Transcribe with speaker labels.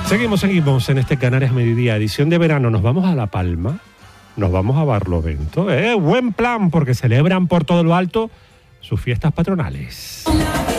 Speaker 1: Seguimos en este Canarias Mediodía, edición de verano. Nos vamos a La Palma, nos vamos a Barlovento. Buen plan, porque celebran por todo lo alto sus fiestas patronales.